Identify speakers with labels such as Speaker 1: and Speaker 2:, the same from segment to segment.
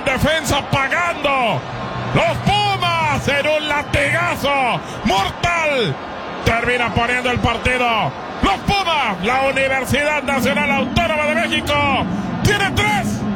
Speaker 1: defensa pagando. Los Pumas en un latigazo mortal. Termina poniendo el partido. Los Pumas, la Universidad Nacional Autónoma de México, tiene 3.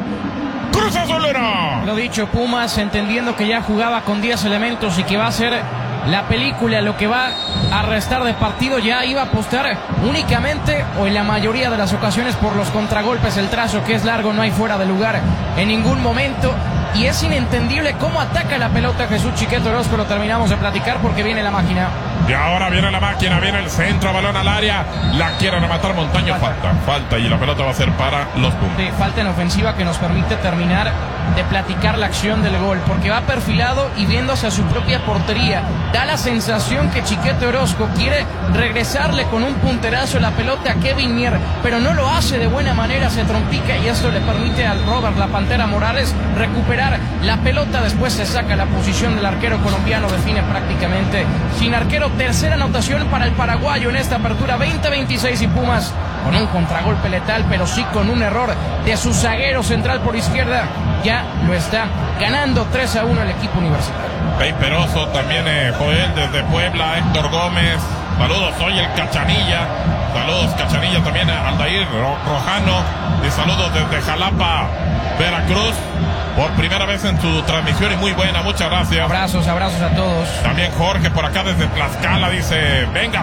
Speaker 1: Cruz Azul 1.
Speaker 2: Lo dicho, Pumas entendiendo que ya jugaba con 10 elementos y que va a ser la película lo que va a restar de partido, ya iba a apostar únicamente o en la mayoría de las ocasiones por los contragolpes. El trazo que es largo, no hay fuera de lugar en ningún momento. Y es inentendible cómo ataca la pelota Jesús Chiquete Orozco. Lo terminamos de platicar porque viene la máquina.
Speaker 1: Y ahora viene la máquina, viene el centro, balón al área. La quiere rematar Montaño, falta. Y la pelota va a ser para los Pumas.
Speaker 2: Sí, falta en ofensiva que nos permite terminar de platicar la acción del gol, porque va perfilado y viendo hacia su propia portería. Da la sensación que Chiquete Orozco quiere regresarle con un punterazo la pelota a Kevin Mier, pero no lo hace de buena manera, se trompica y esto le permite al Robert la Pantera Morales recuperar la pelota. Después se saca la posición del arquero colombiano, define prácticamente sin arquero. Tercera anotación para el paraguayo en esta apertura 20-26 y Pumas con un contragolpe letal, pero sí con un error de su zaguero central por izquierda. Ya lo está ganando 3-1 el equipo universitario.
Speaker 1: Pey Peroso, también Joel desde Puebla, Héctor Gómez, saludos, soy el Cachanilla, saludos Cachanilla, también a Aldair Rojano, y saludos desde Jalapa, Veracruz, por primera vez en su transmisión y muy buena, muchas gracias.
Speaker 2: Abrazos a todos.
Speaker 1: También Jorge por acá desde Tlaxcala dice, venga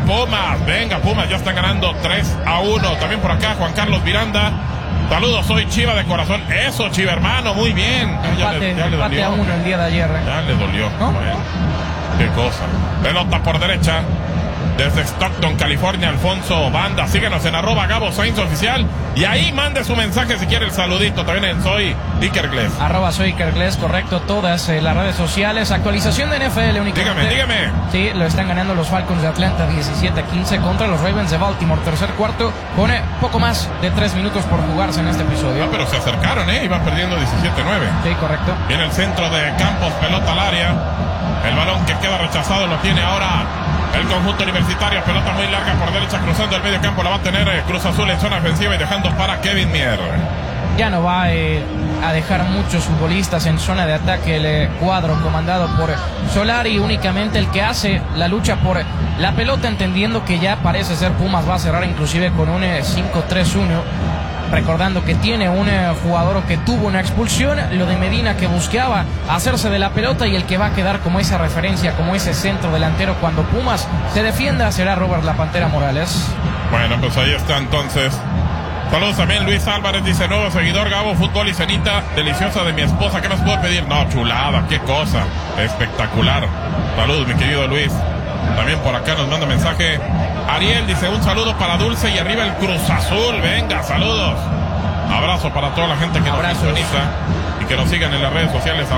Speaker 1: Pumas, ya están ganando 3-1. También por acá Juan Carlos Miranda, saludos, soy Chiva de corazón. Eso, Chiva, hermano, muy bien. Ya le
Speaker 2: empate a 1 el día de ayer.
Speaker 1: Ya le dolió.
Speaker 2: ¿No?
Speaker 1: Bueno, qué cosa. Pelota por derecha. Desde Stockton, California, Alfonso Banda. Síguenos en @GaboSainzOficial. Y ahí mande su mensaje si quiere el saludito. También en Soy Iker Gles.
Speaker 2: @Soy Iker Gles, correcto. Todas las redes sociales. Actualización de NFL únicamente.
Speaker 1: Dígame.
Speaker 2: Sí, lo están ganando los Falcons de Atlanta 17-15 contra los Ravens de Baltimore. Tercer cuarto, con poco más de 3 minutos por jugarse en este episodio.
Speaker 1: Ah, pero se acercaron, iban perdiendo 17-9.
Speaker 2: Sí, correcto.
Speaker 1: Viene el centro de Campos, pelota al área. El balón que queda rechazado lo tiene ahora el conjunto universitario. Pelota muy larga por derecha cruzando el medio campo. La va a tener Cruz Azul en zona ofensiva y dejando para Kevin Mier.
Speaker 2: Ya no va a dejar muchos futbolistas en zona de ataque el cuadro comandado por Solari. Únicamente el que hace la lucha por la pelota, entendiendo que ya parece ser Pumas va a cerrar inclusive con un 5-3-1. Recordando que tiene un jugador que tuvo una expulsión, lo de Medina que buscaba hacerse de la pelota, y el que va a quedar como esa referencia, como ese centro delantero cuando Pumas se defienda será Robert la Pantera Morales.
Speaker 1: Bueno, pues ahí está entonces. Saludos también Luis Álvarez, dice nuevo seguidor, Gabo, fútbol y cenita deliciosa de mi esposa, ¿qué más puedo pedir? No, chulada, qué cosa, espectacular. Saludos mi querido Luis. También por acá nos manda mensaje Ariel, dice un saludo para Dulce y arriba el Cruz Azul. Venga, saludos. Abrazo para toda la gente que nos sintoniza y que nos sigan en las redes sociales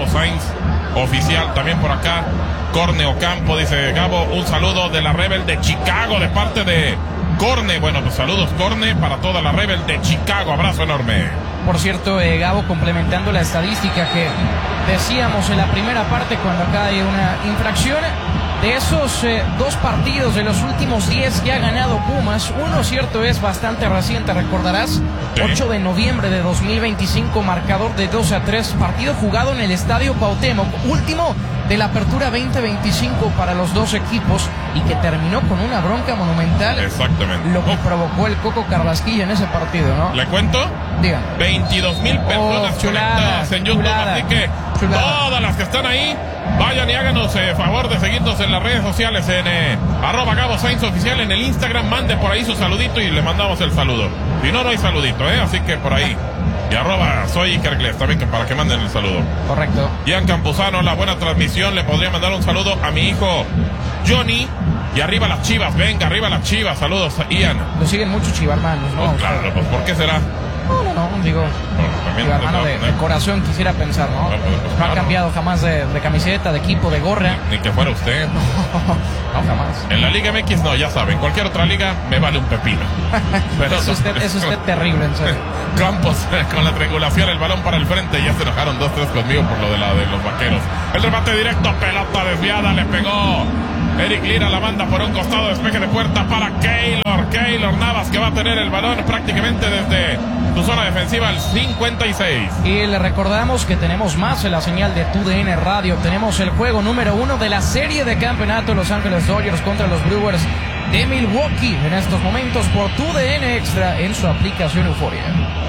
Speaker 1: @GaboSainzOficial. También por acá Corne Ocampo dice, Gabo, un saludo de la Rebel de Chicago de parte de Corne. Bueno, pues saludos Corne para toda la Rebel de Chicago. Abrazo enorme.
Speaker 2: Por cierto, Gabo, complementando la estadística que decíamos en la primera parte, cuando acá hay una infracción, de esos 2 partidos de los últimos 10 que ha ganado Pumas, uno cierto es bastante reciente, recordarás,
Speaker 1: sí.
Speaker 2: 8 de noviembre de 2025, marcador de 2-3, partido jugado en el Estadio Cuauhtémoc, último de la apertura 2025 para los dos equipos, y que terminó con una bronca monumental.
Speaker 1: Exactamente.
Speaker 2: Lo que provocó el Coco Carrasquilla en ese partido, ¿no?
Speaker 1: ¿Le cuento?
Speaker 2: Diga.
Speaker 1: 22,000 personas conectadas en YouTube, así que todas las que están ahí, vayan y háganos favor de seguirnos en las redes sociales en @GaboSainzOficial en el Instagram, mande por ahí su saludito y le mandamos el saludo. Si no, no hay saludito, así que por ahí. Y @soy Iker Gles también, que para que manden el saludo.
Speaker 2: Correcto.
Speaker 1: Ian Campuzano, la buena transmisión, le podría mandar un saludo a mi hijo Johnny. Y arriba las Chivas, venga, arriba las Chivas, saludos a Ian.
Speaker 2: Lo siguen muchos chivarmanos, ¿no?
Speaker 1: Claro, pues ¿por qué será?
Speaker 2: No, digo, chivarmano de corazón quisiera pensar, ¿no? No ha cambiado jamás de camiseta, de equipo, de gorra.
Speaker 1: Ni que fuera usted.
Speaker 2: No, jamás.
Speaker 1: En la Liga MX no, ya saben, cualquier otra liga me vale un pepino.
Speaker 2: Pero es usted terrible, en serio.
Speaker 1: Campos con la triangulación, el balón para el frente, ya se enojaron 2-3 conmigo por lo de los vaqueros. El remate directo, pelota desviada, le pegó Eric Lira la manda por un costado, despeje de puerta para Keylor Navas, que va a tener el balón prácticamente desde su zona defensiva al 56.
Speaker 2: Y le recordamos que tenemos más en la señal de TUDN Radio. Tenemos el juego número 1 de la serie de campeonato Los Ángeles Dodgers contra los Brewers de Milwaukee en estos momentos por TUDN Extra en su aplicación Euforia.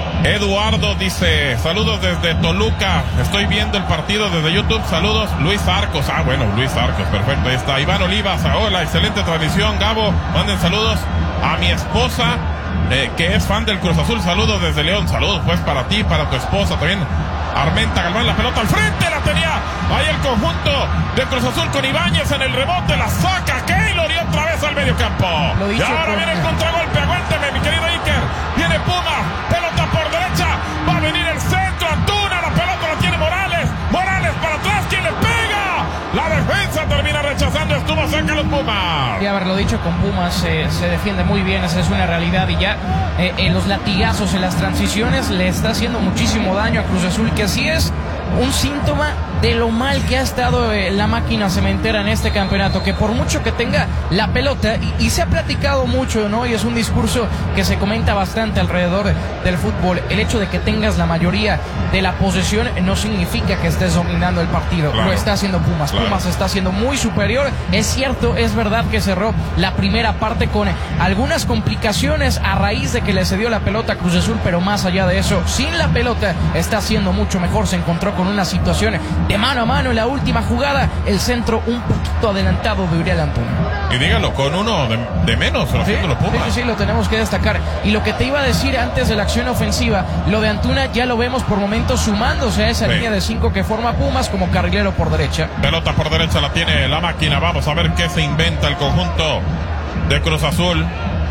Speaker 1: Eduardo dice, saludos desde Toluca, estoy viendo el partido desde YouTube, saludos. Luis Arcos, Luis Arcos, perfecto, ahí está. Iván Olivas, hola, excelente transmisión. Gabo, manden saludos a mi esposa, que es fan del Cruz Azul, saludos desde León. Saludos pues para ti, para tu esposa también. Armenta Galván, la pelota al frente, la tenía ahí el conjunto de Cruz Azul con Ibáñez en el rebote, la saca Keylor y otra vez al medio campo. Y ahora viene el contragolpe, aguánteme mi querido Iker, viene Puma, pelota por derecha, va a venir el centro, Antuna, la pelota la tiene Morales para atrás, ¿quién le pega? La defensa termina rechazando, estuvo cerca los Pumas.
Speaker 2: Y haberlo dicho, con Pumas se defiende muy bien, esa es una realidad, y ya en los latigazos, en las transiciones, le está haciendo muchísimo daño a Cruz Azul, que sí es un síntoma de lo mal que ha estado la máquina cementera en este campeonato, que por mucho que tenga la pelota, y se ha platicado mucho, ¿no? Y es un discurso que se comenta bastante alrededor del fútbol, el hecho de que tengas la mayoría de la posesión no significa que estés dominando el partido. Claro. Lo está haciendo Pumas. Claro. Pumas está siendo muy superior. Es cierto, es verdad que cerró la primera parte con algunas complicaciones a raíz de que le cedió la pelota a Cruz Azul, pero más allá de eso, sin la pelota está siendo mucho mejor. Se encontró con una situación de mano a mano en la última jugada, el centro un poquito adelantado de Uriel Antuna.
Speaker 1: Y dígalo, con uno de menos, lo haciendo los Pumas.
Speaker 2: Sí, lo tenemos que destacar. Y lo que te iba a decir antes de la acción ofensiva, lo de Antuna ya lo vemos por momentos sumándose a esa línea de 5 que forma Pumas como carrilero por derecha.
Speaker 1: Pelota por derecha la tiene la máquina, vamos a ver qué se inventa el conjunto de Cruz Azul.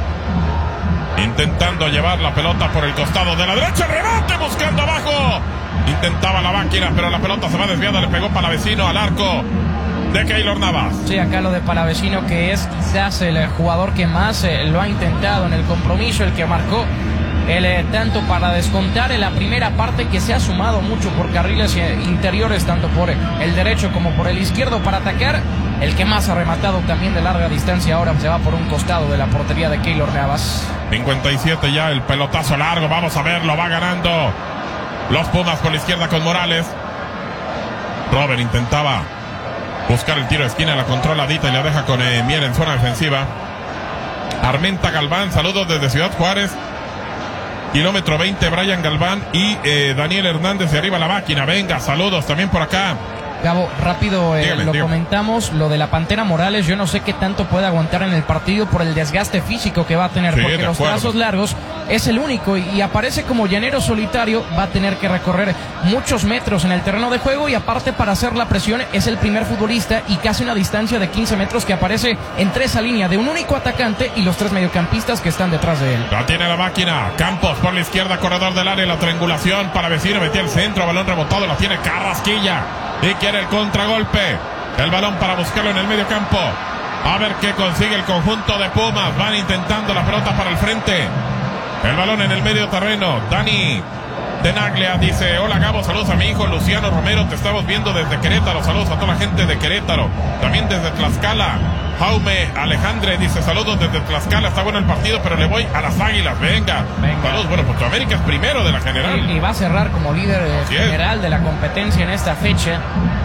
Speaker 1: Intentando llevar la pelota por el costado de la derecha, rebate buscando abajo. Intentaba la máquina, pero la pelota se va desviada, le pegó Palavecino al arco de Keylor Navas.
Speaker 2: Sí, acá lo de Palavecino, que es quizás el jugador que más lo ha intentado en el compromiso, el que marcó el tanto para descontar en la primera parte, que se ha sumado mucho por carriles interiores, tanto por el derecho como por el izquierdo para atacar. El que más ha rematado también de larga distancia ahora se va por un costado de la portería de Keylor Navas.
Speaker 1: 57 ya, el pelotazo largo, vamos a verlo, va ganando los Pumas con la izquierda con Morales. Robert intentaba buscar el tiro de esquina, la controladita y la deja con Mier en zona defensiva. Armenta Galván, saludos desde Ciudad Juárez. Kilómetro 20, Brian Galván y Daniel Hernández de arriba la máquina. Venga, saludos también por acá.
Speaker 2: Gabo, rápido dígame. Comentamos, lo de la Pantera Morales, yo no sé qué tanto puede aguantar en el partido por el desgaste físico que va a tener, porque los trazos largos es el único, y aparece como llanero solitario, va a tener que recorrer muchos metros en el terreno de juego, y aparte para hacer la presión es el primer futbolista y casi una distancia de 15 metros que aparece entre esa línea de un único atacante y los 3 mediocampistas que están detrás de él.
Speaker 1: La tiene la máquina, Campos por la izquierda, corredor del área, la triangulación para Vecino, metía el centro, balón rebotado, la tiene Carrasquilla. Y quiere el contragolpe. El balón para buscarlo en el medio campo. A ver qué consigue el conjunto de Pumas. Van intentando la pelota para el frente. El balón en el medio terreno. Dani Tenaglia dice: hola Gabo, saludos a mi hijo Luciano Romero. Te estamos viendo desde Querétaro. Saludos a toda la gente de Querétaro. También desde Tlaxcala. Jaume Alejandre dice: saludos desde Tlaxcala. Está bueno el partido, pero le voy a las Águilas. Venga. Saludos. Bueno, Puerto América es primero de la general.
Speaker 2: Y va a cerrar como líder general de la competencia en esta fecha.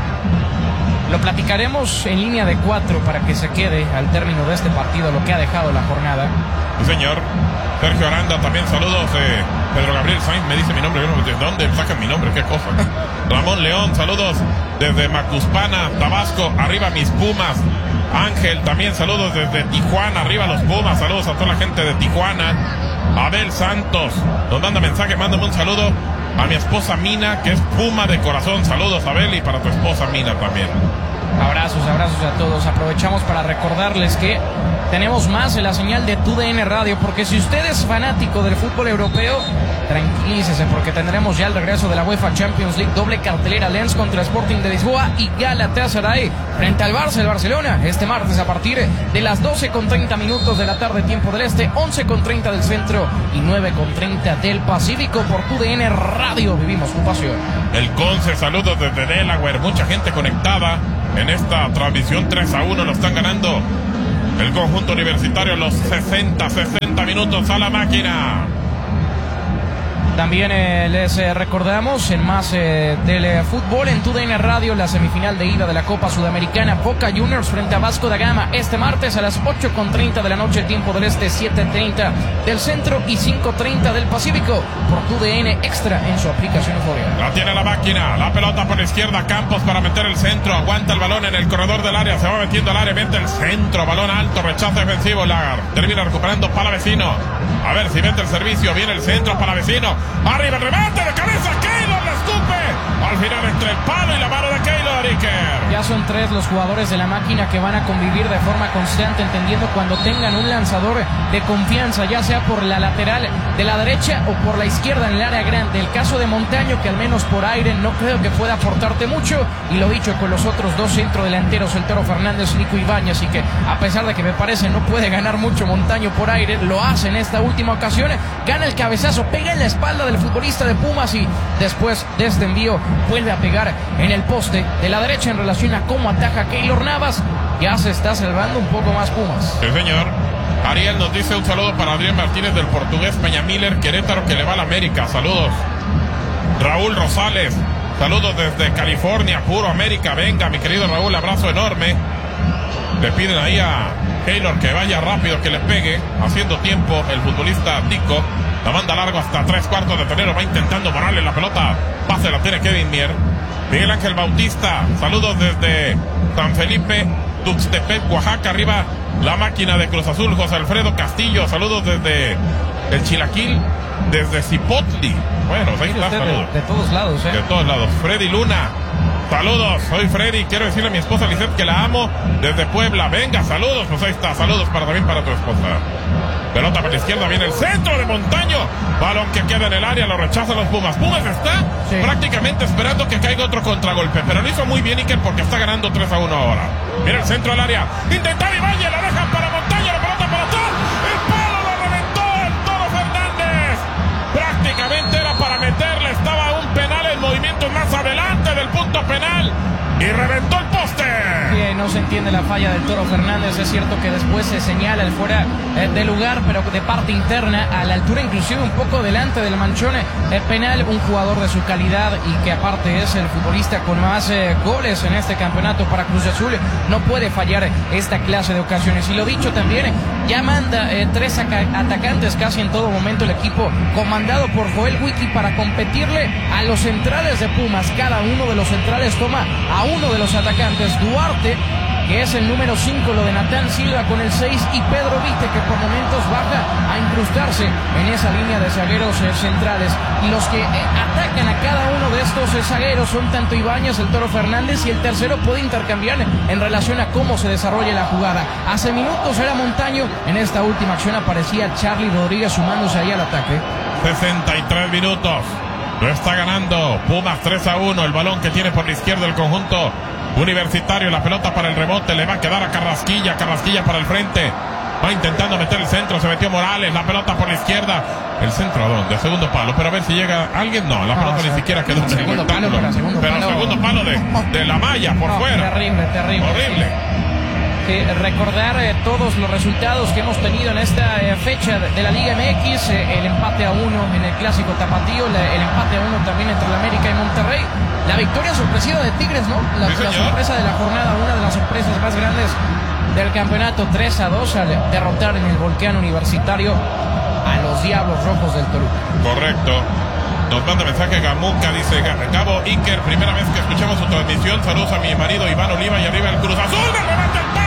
Speaker 2: Lo platicaremos en línea de 4 para que se quede al término de este partido lo que ha dejado la jornada.
Speaker 1: Sí, señor. Sergio Aranda, también saludos. Pedro Gabriel Sainz me dice mi nombre. ¿De dónde sacan mi nombre? ¿Qué cosa? Ramón León, saludos desde Macuspana, Tabasco. Arriba mis Pumas. Ángel, también saludos desde Tijuana. Arriba los Pumas. Saludos a toda la gente de Tijuana. Abel Santos nos manda mensaje. Mándame un saludo a mi esposa Mina, que es Puma de corazón. Saludos, Abel, y para tu esposa Mina también.
Speaker 2: Abrazos a todos. Aprovechamos para recordarles que tenemos más en la señal de TUDN Radio, porque si usted es fanático del fútbol europeo, tranquilícese porque tendremos ya el regreso de la UEFA Champions League, doble cartelera, Lens contra Sporting de Lisboa y Galatasaray frente al Barça, el Barcelona, este martes a partir de las 12:30 de la tarde, tiempo del este, 11:30 del centro y 9:30 del Pacífico. Por TUDN Radio vivimos tu pasión.
Speaker 1: El Conce, saludos desde Delaware, mucha gente conectada en esta transmisión. 3-1 lo están ganando el conjunto universitario, los 60 minutos a la máquina.
Speaker 2: También les recordamos en más del fútbol en TUDN Radio, la semifinal de ida de la Copa Sudamericana, Boca Juniors frente a Vasco da Gama, este martes a las 8:30 de la noche, tiempo del este, 7:30 del centro y 5:30 del Pacífico, por TUDN Extra en su aplicación Euforia.
Speaker 1: La tiene la máquina, la pelota por la izquierda, Campos para meter el centro, aguanta el balón en el corredor del área, se va metiendo al área, mete el centro, balón alto, rechazo defensivo, Lagar termina recuperando Palavecino, a ver si mete el servicio, viene el centro, Palavecino, arriba el remate de cabeza, Keylor le escupe, al final entre el palo y la mano de Keylor, Iker.
Speaker 2: Ya son 3 los jugadores de la máquina que van a convivir de forma constante, entendiendo cuando tengan un lanzador de confianza, ya sea por la lateral de la derecha o por la izquierda en el área grande. El caso de Montaño, que al menos por aire no creo que pueda aportarte mucho, y lo dicho con los otros 2 centrodelanteros, el Toro Fernández y Nico Ibáñez, y que a pesar de que me parece no puede ganar mucho Montaño por aire, lo hace en esta última ocasión, gana el cabezazo, pega en la espalda del futbolista de Pumas y después de este envío vuelve a pegar en el poste de la derecha. En relación a cómo ataja Keylor Navas, ya se está salvando un poco más Pumas.
Speaker 1: Sí, señor. Ariel nos dice un saludo para Adrián Martínez del Portugués Peña Miller, Querétaro, que le va a la América. Saludos. Raúl Rosales, saludos desde California, puro América. Venga, mi querido Raúl, abrazo enorme. Le piden ahí a Keylor que vaya rápido, que le pegue, haciendo tiempo el futbolista Tico. La manda largo hasta 3/4 de terreno, va intentando Morales, la pelota pase la tiene Kevin Mier. Miguel Ángel Bautista, saludos desde San Felipe, Tuxtepec, Oaxaca, arriba la máquina de Cruz Azul. José Alfredo Castillo, saludos desde el Chilaquil, desde Cipotli. Bueno, ahí está, saludos.
Speaker 2: De todos lados,
Speaker 1: De todos lados. Freddy Luna, saludos, soy Freddy, quiero decirle a mi esposa Lisette que la amo desde Puebla. Venga, saludos, pues ahí está, saludos también para tu esposa. Pelota por la izquierda, viene el centro de Montaño, balón que queda en el área, lo rechazan los Pumas. Pumas está prácticamente esperando que caiga otro contragolpe, pero lo hizo muy bien Iker porque está ganando 3-1 ahora. Mira el centro del área, intenta Ibañez, la dejan para Montaño, la pelota para atrás, el palo lo reventó el Toro Fernández, prácticamente era para meterle, estaba un penal en movimientos más adelante del punto penal y reventó el poste.
Speaker 2: Bien, no se entiende la falla del Toro Fernández. Es cierto que después se señala el fuera de lugar, pero de parte interna, a la altura inclusive un poco delante del manchón penal. Un jugador de su calidad y que aparte es el futbolista con más goles en este campeonato para Cruz Azul, no puede fallar esta clase de ocasiones. Y lo dicho también, ya manda 3 atacantes casi en todo momento el equipo comandado por Joel Wiki para competirle a los centrales de Pumas. Cada uno de los centrales toma a uno de los atacantes. Duarte, que es el número 5, lo de Natán Silva con el 6 y Pedro Vite, que por momentos baja a incrustarse en esa línea de zagueros centrales. Y los que atacan a cada uno de estos zagueros son tanto Ibáñez, el Toro Fernández, y el tercero puede intercambiar en relación a cómo se desarrolla la jugada. Hace minutos era Montaño, en esta última acción aparecía Charlie Rodríguez sumándose ahí al ataque.
Speaker 1: 63 minutos. Lo está ganando Pumas 3-1. El balón que tiene por la izquierda el conjunto universitario. La pelota para el rebote. Le va a quedar a Carrasquilla. Carrasquilla para el frente. Va intentando meter el centro. Se metió Morales. La pelota por la izquierda. ¿El centro a dónde? Segundo palo. Pero a ver si llega alguien. No, la pelota ni siquiera quedó en el rectángulo. Pero segundo palo de la malla por fuera.
Speaker 2: Terrible.
Speaker 1: Horrible.
Speaker 2: Recordar todos los resultados que hemos tenido en esta fecha de la Liga MX, el empate a 1 en el clásico tapatío, el empate a 1 también entre el América y Monterrey, la victoria sorpresiva de Tigres, ¿no? La sorpresa de la jornada, una de las sorpresas más grandes del campeonato, 3-2 al derrotar en el Volcán Universitario a los Diablos Rojos del Toluca.
Speaker 1: Correcto. Nos manda mensaje Gamuca, dice Gabo Iker, primera vez que escuchamos su transmisión, saludos a mi marido Iván Oliva y arriba el Cruz Azul, me remata el